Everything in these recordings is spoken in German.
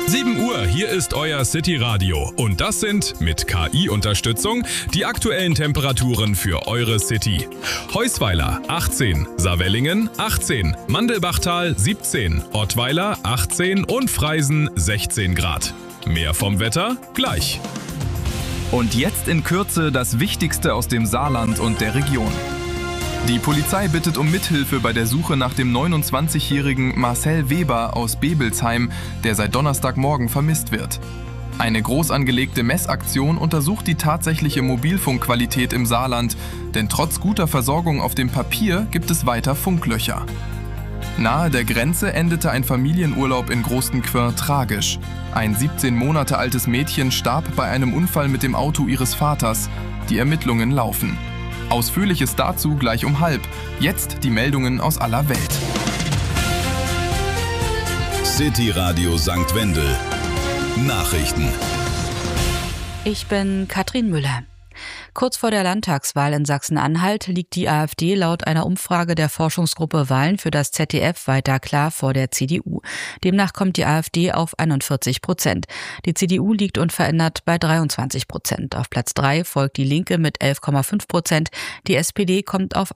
7 Uhr, hier ist euer City Radio und das sind mit KI-Unterstützung die aktuellen Temperaturen für eure City. Heusweiler 18, Saarwellingen 18, Mandelbachtal 17, Ottweiler 18 und Freisen 16 Grad. Mehr vom Wetter gleich. Und jetzt in Kürze das Wichtigste aus dem Saarland und der Region. Die Polizei bittet um Mithilfe bei der Suche nach dem 29-jährigen Marcel Weber aus Bebelsheim, der seit Donnerstagmorgen vermisst wird. Eine groß angelegte Messaktion untersucht die tatsächliche Mobilfunkqualität im Saarland, denn trotz guter Versorgung auf dem Papier gibt es weiter Funklöcher. Nahe der Grenze endete ein Familienurlaub in Großenquirn tragisch. Ein 17 Monate altes Mädchen starb bei einem Unfall mit dem Auto ihres Vaters. Die Ermittlungen laufen. Ausführliches dazu gleich um 12:30. Jetzt die Meldungen aus aller Welt. City Radio St. Wendel. Nachrichten. Ich bin Katrin Müller. Kurz vor der Landtagswahl in Sachsen-Anhalt liegt die AfD laut einer Umfrage der Forschungsgruppe Wahlen für das ZDF weiter klar vor der CDU. Demnach kommt die AfD auf 41%. Die CDU liegt unverändert bei 23%. Auf Platz 3 folgt die Linke mit 11,5%. Die SPD kommt auf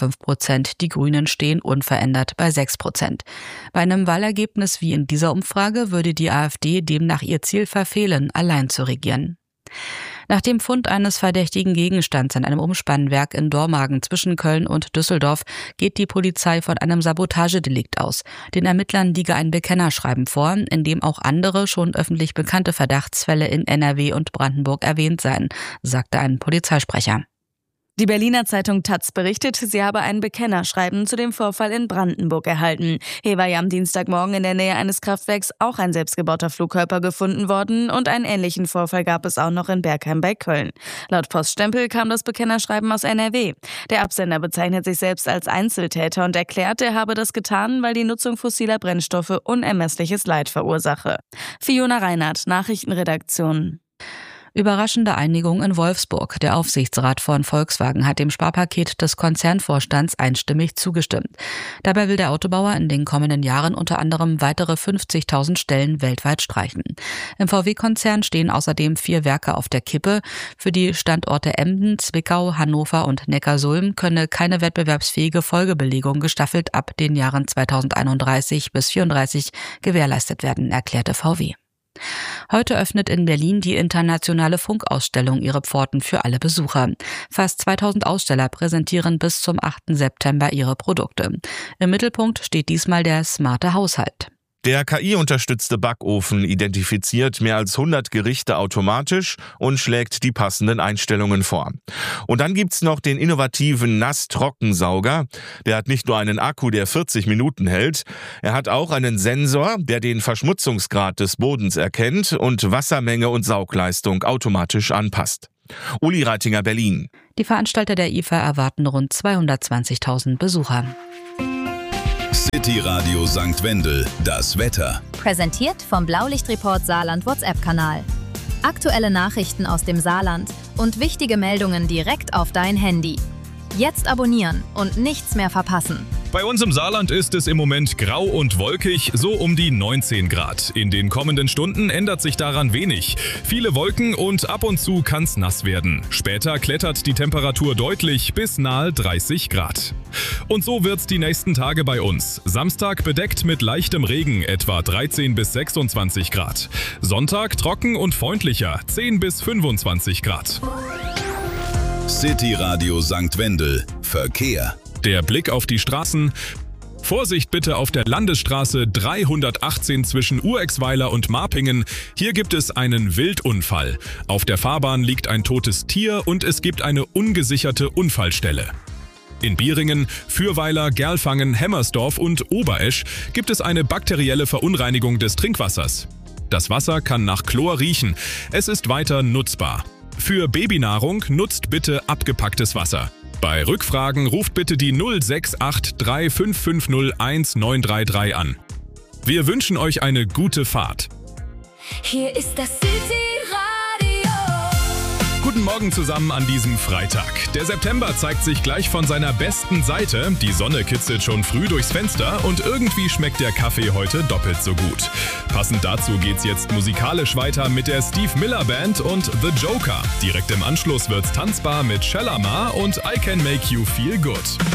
8,5%. Die Grünen stehen unverändert bei 6%. Bei einem Wahlergebnis wie in dieser Umfrage würde die AfD demnach ihr Ziel verfehlen, allein zu regieren. Nach dem Fund eines verdächtigen Gegenstands in einem Umspannwerk in Dormagen zwischen Köln und Düsseldorf geht die Polizei von einem Sabotagedelikt aus. Den Ermittlern liege ein Bekennerschreiben vor, in dem auch andere schon öffentlich bekannte Verdachtsfälle in NRW und Brandenburg erwähnt seien, sagte ein Polizeisprecher. Die Berliner Zeitung taz berichtet, sie habe ein Bekennerschreiben zu dem Vorfall in Brandenburg erhalten. Hier war ja am Dienstagmorgen in der Nähe eines Kraftwerks auch ein selbstgebauter Flugkörper gefunden worden und einen ähnlichen Vorfall gab es auch noch in Bergheim bei Köln. Laut Poststempel kam das Bekennerschreiben aus NRW. Der Absender bezeichnet sich selbst als Einzeltäter und erklärt, er habe das getan, weil die Nutzung fossiler Brennstoffe unermessliches Leid verursache. Fiona Reinhardt, Nachrichtenredaktion. Überraschende Einigung in Wolfsburg. Der Aufsichtsrat von Volkswagen hat dem Sparpaket des Konzernvorstands einstimmig zugestimmt. Dabei will der Autobauer in den kommenden Jahren unter anderem weitere 50.000 Stellen weltweit streichen. Im VW-Konzern stehen außerdem 4 Werke auf der Kippe. Für die Standorte Emden, Zwickau, Hannover und Neckarsulm könne keine wettbewerbsfähige Folgebelegung gestaffelt ab den Jahren 2031 bis 2034 gewährleistet werden, erklärte VW. Heute öffnet in Berlin die internationale Funkausstellung ihre Pforten für alle Besucher. Fast 2000 Aussteller präsentieren bis zum 8. September ihre Produkte. Im Mittelpunkt steht diesmal der smarte Haushalt. Der KI-unterstützte Backofen identifiziert mehr als 100 Gerichte automatisch und schlägt die passenden Einstellungen vor. Und dann gibt's noch den innovativen Nass-Trockensauger. Der hat nicht nur einen Akku, der 40 Minuten hält, er hat auch einen Sensor, der den Verschmutzungsgrad des Bodens erkennt und Wassermenge und Saugleistung automatisch anpasst. Uli Reitinger, Berlin. Die Veranstalter der IFA erwarten rund 220.000 Besucher. City Radio St. Wendel, das Wetter. Präsentiert vom Blaulichtreport Saarland WhatsApp-Kanal. Aktuelle Nachrichten aus dem Saarland und wichtige Meldungen direkt auf dein Handy. Jetzt abonnieren und nichts mehr verpassen. Bei uns im Saarland ist es im Moment grau und wolkig, so um die 19 Grad. In den kommenden Stunden ändert sich daran wenig. Viele Wolken und ab und zu kann's nass werden. Später klettert die Temperatur deutlich bis nahe 30 Grad. Und so wird's die nächsten Tage bei uns. Samstag bedeckt mit leichtem Regen, etwa 13 bis 26 Grad. Sonntag trocken und freundlicher, 10 bis 25 Grad. City Radio St. Wendel, Verkehr. Der Blick auf die Straßen. Vorsicht bitte auf der Landesstraße 318 zwischen Urexweiler und Marpingen. Hier gibt es einen Wildunfall. Auf der Fahrbahn liegt ein totes Tier und es gibt eine ungesicherte Unfallstelle. In Bieringen, Fürweiler, Gerlfangen, Hemmersdorf und Oberesch gibt es eine bakterielle Verunreinigung des Trinkwassers. Das Wasser kann nach Chlor riechen. Es ist weiter nutzbar. Für Babynahrung nutzt bitte abgepacktes Wasser. Bei Rückfragen ruft bitte die 0683 550 1933 an. Wir wünschen euch eine gute Fahrt. Hier ist das City Radio. Guten Guten Morgen zusammen an diesem Freitag. Der September zeigt sich gleich von seiner besten Seite. Die Sonne kitzelt schon früh durchs Fenster und irgendwie schmeckt der Kaffee heute doppelt so gut. Passend dazu geht's jetzt musikalisch weiter mit der Steve Miller Band und The Joker. Direkt im Anschluss wird's tanzbar mit Shalamar und I Can Make You Feel Good.